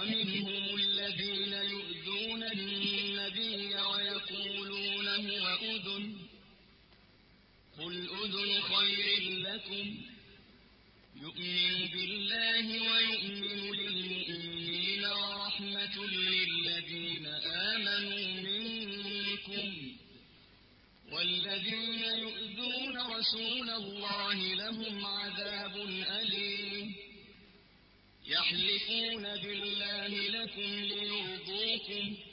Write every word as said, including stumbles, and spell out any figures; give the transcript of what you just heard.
ومنهم الذين يؤذون النبي ويقولون هو أذن قل أذن خير لكم يؤمن بالله ويؤمن للمؤمنين ورحمة للذين آمنوا منكم والذين يؤذون رسول الله لهم عذاب أليم يحلفون بالله لكم ليرضوكم